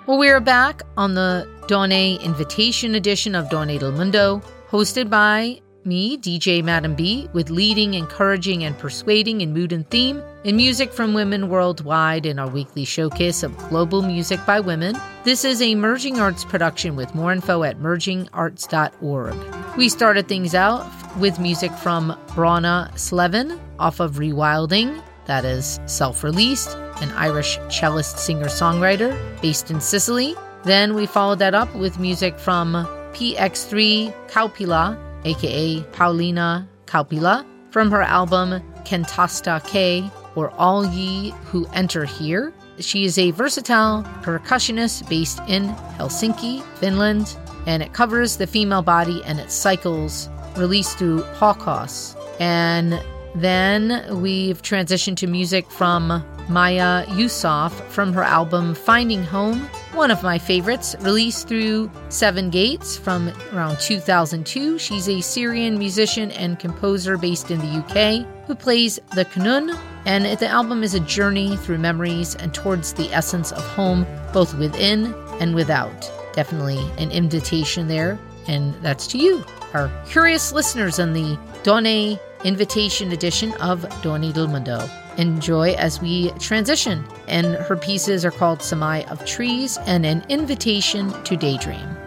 Well, we are back on the Dawn Invitation edition of Dawn del Mundo, hosted by me, DJ Madam B, with leading, encouraging, and persuading in mood and theme in music from women worldwide in our weekly showcase of global music by women. This is a Merging Arts production with more info at mergingarts.org. We started things out with music from Brana Slevin off of Rewilding, that is self-released, an Irish cellist singer-songwriter based in Sicily. Then we followed that up with music from PX3 Kaupila, aka Paulina Kaupila, from her album Kentasta K, or All Ye Who Enter Here. She is a versatile percussionist based in Helsinki, Finland, and it covers the female body and its cycles, released through Hawkos. And then we've transitioned to music from Maya Yusuf from her album Finding Home, one of my favorites, released through Seven Gates from around 2002. She's a Syrian musician and composer based in the UK who plays the kanun, and the album is a journey through memories and towards the essence of home, both within and without. Definitely an invitation there, and that's to you, our curious listeners on the Dawn Invitation edition of Dawn del Mundo. Enjoy as we transition, and her pieces are called Samai of Trees and An Invitation to Daydream.